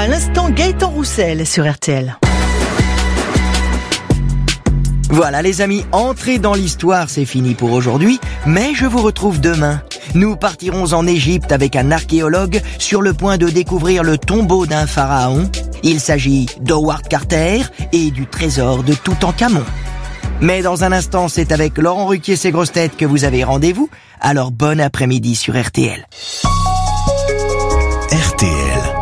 À l'instant, Gaëtan Roussel sur RTL. Voilà les amis, entrer dans l'histoire, c'est fini pour aujourd'hui, mais je vous retrouve demain. Nous partirons en Égypte avec un archéologue sur le point de découvrir le tombeau d'un pharaon. Il s'agit d'Howard Carter et du trésor de Toutankhamon. Mais dans un instant, c'est avec Laurent Ruquier et ses grosses têtes que vous avez rendez-vous, alors bon après-midi sur RTL. RTL.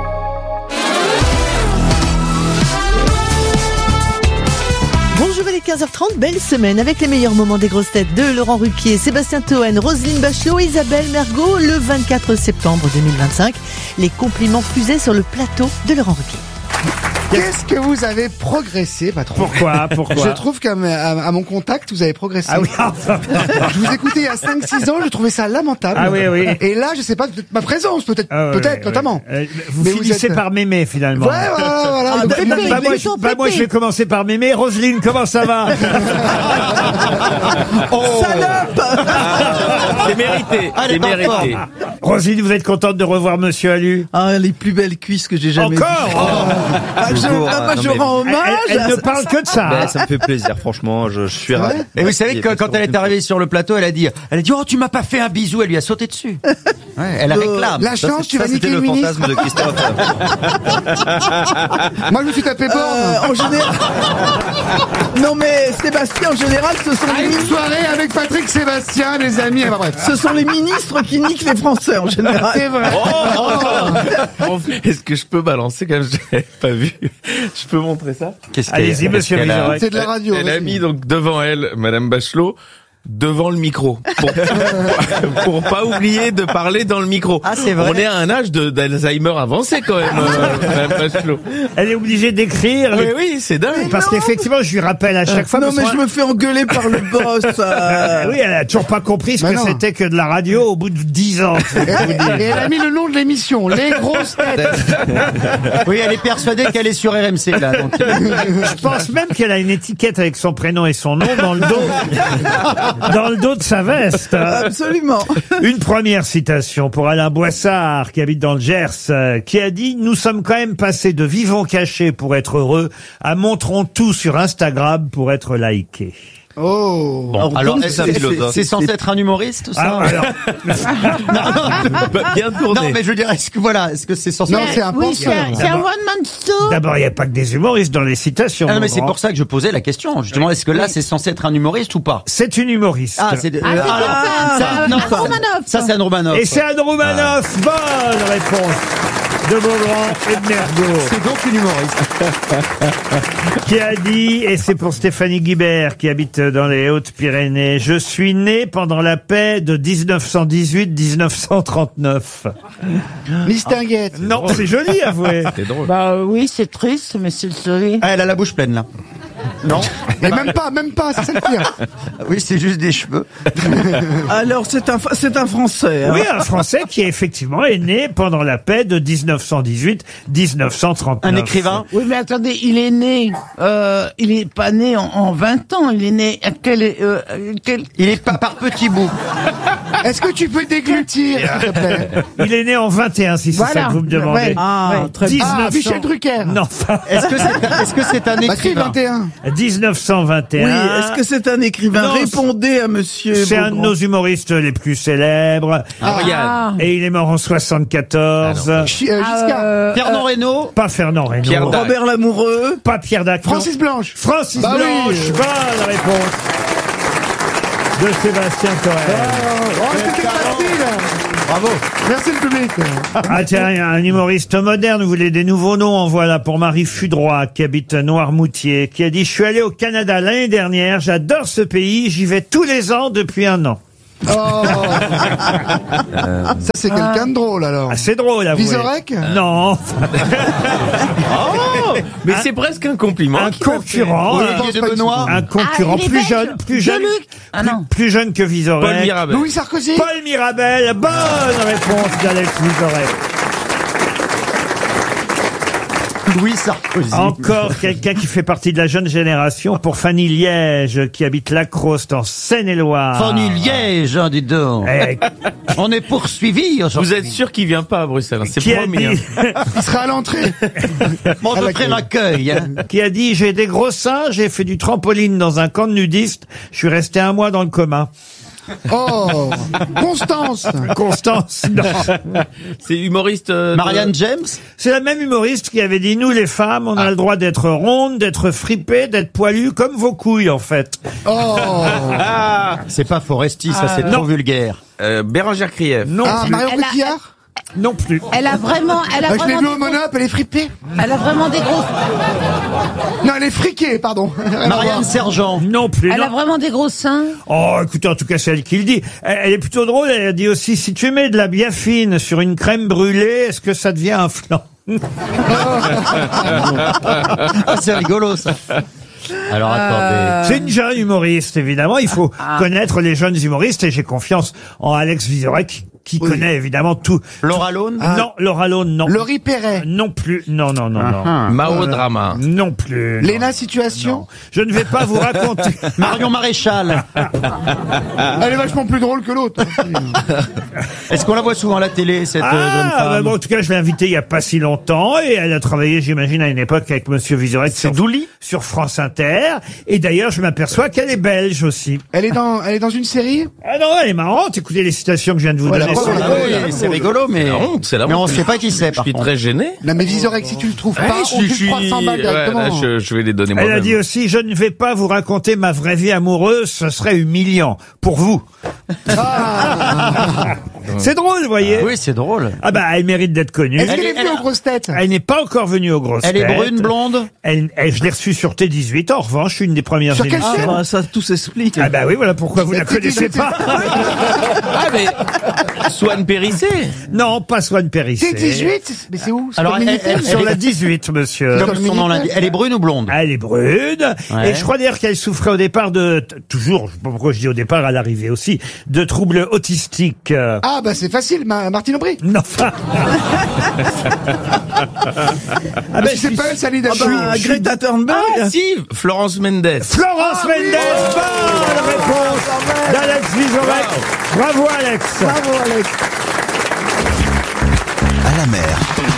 Bonjour, il est 15h30, belle semaine avec les meilleurs moments des grosses têtes de Laurent Ruquier, Sébastien Toen, Roselyne Bachelot, Isabelle Mergot, le 24 septembre 2025. Les compliments fusés sur le plateau de Laurent Ruquier. Qu'est-ce que vous avez progressé, patron? Pourquoi Je trouve qu'à mon contact, vous avez progressé. Ah oui, enfin. Je vous écoutais il y a 5-6 ans, je trouvais ça lamentable. Ah oui, oui. Et là, je sais pas, peut-être ma présence, peut-être, notamment. Vous Mais finissez êtes- par m'aimer, finalement. Ouais, voilà. Donc, Pépé, Bah, moi, ils sont moi, je vais commencer par m'aimer. Roselyne, comment ça va? Salope. C'est mérité, c'est mérité. Roselyne, vous êtes contente de revoir Monsieur Alu? Ah, les plus belles cuisses que j'ai jamais Encore? je rends hommage. Elle ne parle que de ça. Ben, ça me fait plaisir, franchement, je suis ravi. Et vous savez que quand elle est arrivée sur le plateau, elle a dit oh, tu m'as pas fait un bisou, elle lui a sauté dessus. Ouais, elle réclame. La chance, tu vas C'était niquer le le ministre. fantasme de Christophe. Moi, je me suis tapé borne. En général. Non mais Sébastien, en général, ce sont les Une soirée avec Patrick Sébastien, les amis. Enfin, bref. Ce sont les ministres qui niquent les Français en général. C'est vrai. Est-ce que je peux balancer comme je l'avais pas vu? Je peux montrer ça? Allez-y, Monsieur Vizorek. C'est de la radio. Elle a vas-y. mis donc devant elle, Madame Bachelot, devant le micro. Pour pas oublier de parler dans le micro. Ah, c'est vrai. On est à un âge d'Alzheimer avancé quand même, Madame Bachelot. Elle est obligée d'écrire. Oui, oui, c'est dingue. Parce qu'effectivement, je lui rappelle à chaque fois. Non parce mais qu'on- je me fais engueuler par le boss. Oui, elle a toujours pas compris ce Mais que non. c'était que de la radio au bout de 10 ans. Et elle a mis le nom de l'émission, Les Grosses Têtes. Oui, elle est persuadée qu'elle est sur RMC, là. Donc, Je pense même qu'elle a une étiquette avec son prénom et son nom dans le dos de sa veste. Absolument. Une première citation pour Alain Boissard, qui habite dans le Gers, qui a dit « Nous sommes quand même passés de vivons cachés pour être heureux à montrons tout sur Instagram pour être likés. » Oh. Bon, alors, c'est un philosophe. c'est censé être un humoriste, ça? Ah, alors, Bien tourné. Non, mais je veux dire, est-ce que c'est censé Non, c'est un Oui, penseur. c'est un one-man show. d'abord, il n'y a pas que des humoristes dans les citations. Ah non, mais mon c'est grand. pour ça que je posais la question. Justement, est-ce que là, c'est censé être un humoriste ou pas? C'est une humoriste. Ah, c'est... Ah, c'est non, Anne Romanoff. ça, c'est Anne Romanoff. Et c'est Anne Romanoff. Bonne réponse de Beaugrand et de Mergo, C'est donc une humoriste. qui a dit, et c'est pour Stéphanie Guibert, qui habite dans les Hautes-Pyrénées, « Je suis né pendant la paix de 1918-1939. » Mistinguette. Non, c'est joli, avouez. C'est drôle. Bah oui, c'est triste, mais c'est le sourire. Ah, elle a la bouche pleine, là. Non? Mais même pas, c'est ça le pire. Oui, c'est juste des cheveux. Alors c'est un Français. Hein. Oui, un Français qui effectivement est né pendant la paix de 1918-1939. Un écrivain. Oui, mais attendez, il est né, il est pas né en 20 ans, il est né à quel... Il est pas par petits bouts. Est-ce que tu peux déglutir, s'il te plaît? Il est né en 21, si c'est Voilà. ça que vous me demandez. Ouais. Ah, très bien. 1900. Michel Drucker. Non, Est-ce que c'est un Bah si, écrivain? 21. 1921. Oui, est-ce que c'est un écrivain? Non, Répondez à monsieur c'est un de Beaugrand. nos humoristes les plus célèbres. Ariane. Et il est mort en 74. Giscard. Fernand Reynaud? Pas Fernand Reynaud. Pierre Dac. Robert Lamoureux. Pas Pierre Dac. non. Francis Blanche. Francis Bah oui. Blanche. Bonne réponse de Sébastien Cohen. Oh, c'était facile. Bravo. Merci le public. Ah tiens, un humoriste moderne, vous voulez des nouveaux noms? En voilà pour Marie Fudroy, qui habite Noirmoutier, qui a dit « Je suis allé au Canada l'année dernière, j'adore ce pays, j'y vais tous les ans depuis 1 an. » Oh. Ça, c'est quelqu'un de drôle, alors. Ah, c'est drôle, avouez. Vizorek? Non, Oh, mais c'est presque un compliment. un concurrent. Olivier de Benoît? Un concurrent il est plus belge. jeune, Jean-Luc. Ah non. plus jeune que Vizorek. Paul Mirabel. Louis Sarkozy. Paul Mirabel, bonne réponse d'Alex Vizorek. Louis Sarkozy. Encore quelqu'un qui fait partie de la jeune génération pour Fanny Liège, qui habite Lacroste en Seine-et-Loire. Fanny Liège, hein, dis donc. Eh, On est poursuivis aujourd'hui. Vous êtes sûr qu'il vient pas à Bruxelles, hein, c'est qui a promis. hein. dit, Il sera à l'entrée. On te ferait l'accueil. Hein. qui a dit, j'ai des gros seins, j'ai fait du trampoline dans un camp de nudistes, je suis resté 1 mois dans le coma. Oh, Constance. Constance, non. C'est humoriste. Marianne James. C'est la même humoriste qui avait dit, nous les femmes, on a le droit d'être rondes, d'être fripées, d'être poilues, comme vos couilles en fait. Oh. C'est pas Foresti, ça c'est non. trop vulgaire. Bérangère Krief. Non Ah, plus. Marion Cotillard. Non plus. Elle a vraiment Je l'ai des vu au Monop, elle est fripée. elle a vraiment des gros, Non, elle est friquée, pardon. Rien à Marianne voir. Sergent. Non plus. elle non. a vraiment des gros seins. Oh, écoutez, en tout cas, c'est elle qui le dit. Elle est plutôt drôle. Elle a dit aussi, si tu mets de la biafine sur une crème brûlée, est-ce que ça devient un flan? Ah, c'est rigolo ça. Alors attendez. C'est une jeune humoriste, évidemment. Il faut connaître les jeunes humoristes et j'ai confiance en Alex Vizorek qui connaît évidemment tout. Laura Lone. Non, Laura Lone, non. Laurie Perret. Non plus. Non, non, non, non. Mao Drama. Non plus. non. Léna Situation. Je ne vais pas vous raconter. Marion Maréchal. Elle est vachement plus drôle que l'autre. Est-ce qu'on la voit souvent à la télé, cette jeune Ah, femme? bah bon, en tout cas, je l'ai invitée il y a pas si longtemps et elle a travaillé, j'imagine, à une époque avec Monsieur Vizorek sur France Inter. Et d'ailleurs, je m'aperçois qu'elle est belge aussi. Elle est dans une série. Ah non, elle est marrante. Écoutez les citations que je viens de vous Voilà, donner. bravo, sur- bravo. Oui, c'est rigolo, mais C'est la honte, c'est la mais on honte. sait pas qui c'est. Je Par suis contre. très gêné. Non mais Vizorek, si tu le trouves pas, on te le 300 balles ouais, directement. là, je vais les donner Elle a moi-même. dit aussi, je ne vais pas vous raconter ma vraie vie amoureuse, ce serait humiliant. Pour vous. C'est drôle, vous voyez. Oui, c'est drôle. Ah bah, elle mérite d'être connue. Est-ce qu'elle est venue aux grosses têtes? Elle n'est pas encore venue aux grosses Elle est têtes. brune, blonde. Je l'ai reçue sur T18. En revanche, une des premières Sur quelle émissions. chaîne Ça tout s'explique. Ah bah oui, voilà pourquoi vous la C'était connaissez T18. pas. Ah mais Swan Périssé. Non, pas Swan Périssé. T18. Mais c'est où? C'est Alors, comme Minitel Sur la 18, monsieur. Comme son nom l'indique. Elle est brune ou blonde? Elle est brune. Ouais. Et je crois d'ailleurs qu'elle souffrait au départ toujours, je sais pas pourquoi je dis au départ, à l'arrivée aussi, de troubles autistiques. Ah bah c'est facile, Martine Aubry. Non, enfin. Ah ben, Si c'est pas elle, ça l'idée. Greta Thunberg. Ah si, Florence Mendes. Florence Mendes, bonne réponse d'Alex Vizorek. Bravo Alex. Bravo Alex. À la mer,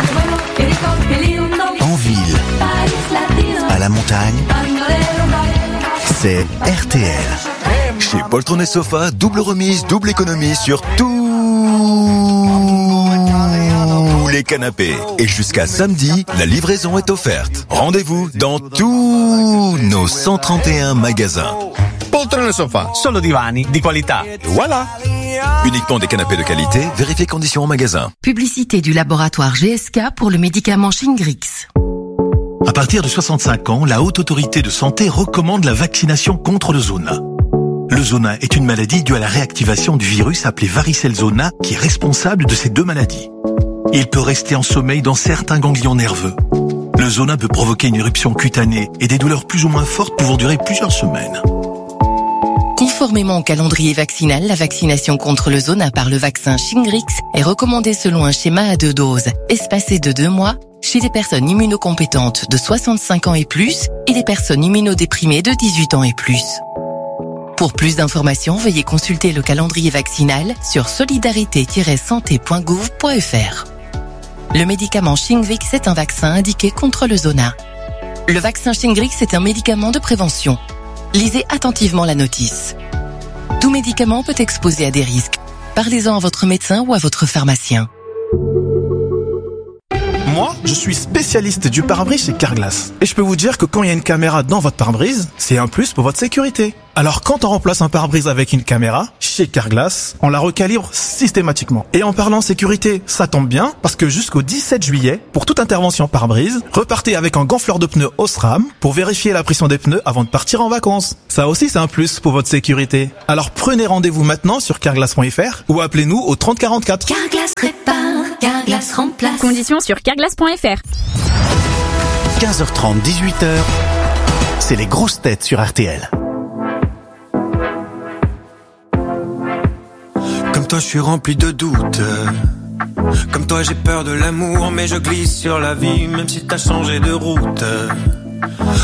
en ville, à la montagne, c'est RTL. Chez Poltron et Sofa, double remise, double économie sur tous les canapés. Et jusqu'à samedi, la livraison est offerte. Rendez-vous dans tous nos 131 magasins. Poltrone Sofa, solo divani di qualità. Voilà. Uniquement des canapés de qualité, vérifiez conditions en magasin. Publicité du laboratoire GSK pour le médicament Shingrix. À partir de 65 ans, la Haute Autorité de Santé recommande la vaccination contre le zona. Le zona est une maladie due à la réactivation du virus appelé varicelle zona qui est responsable de ces deux maladies. Il peut rester en sommeil dans certains ganglions nerveux. Le zona peut provoquer une éruption cutanée et des douleurs plus ou moins fortes pouvant durer plusieurs semaines. Conformément au calendrier vaccinal, la vaccination contre le zona par le vaccin Shingrix est recommandée selon un schéma à 2 doses, espacé de 2 mois, chez les personnes immunocompétentes de 65 ans et plus et les personnes immunodéprimées de 18 ans et plus. Pour plus d'informations, veuillez consulter le calendrier vaccinal sur solidarité-santé.gouv.fr. Le médicament Shingrix est un vaccin indiqué contre le zona. Le vaccin Shingrix est un médicament de prévention. Lisez attentivement la notice. Tout médicament peut exposer à des risques. Parlez-en à votre médecin ou à votre pharmacien. Moi, je suis spécialiste du pare-brise chez Carglass. Et je peux vous dire que quand il y a une caméra dans votre pare-brise, c'est un plus pour votre sécurité. Alors quand on remplace un pare-brise avec une caméra, chez Carglass, on la recalibre systématiquement. Et en parlant sécurité, ça tombe bien, parce que jusqu'au 17 juillet, pour toute intervention pare-brise, repartez avec un gonfleur de pneus Osram pour vérifier la pression des pneus avant de partir en vacances. Ça aussi, c'est un plus pour votre sécurité. Alors prenez rendez-vous maintenant sur carglass.fr ou appelez-nous au 30 44. Carglass répare, Carglass remplace. Conditions sur carglass.fr. 15h30, 18h, c'est les grosses têtes sur RTL. Comme toi, je suis rempli de doutes. Comme toi j'ai peur de l'amour, mais je glisse sur la vie, même si t'as changé de route.